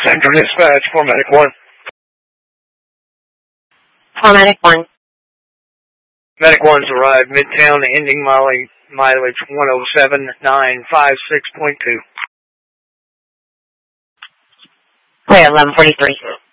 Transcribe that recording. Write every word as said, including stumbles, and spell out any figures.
Central Dispatch, four Medic one. four Medic one. Medic one's arrived Midtown, ending mileage, mileage one oh seven nine five six point two. Clear, eleven forty-three.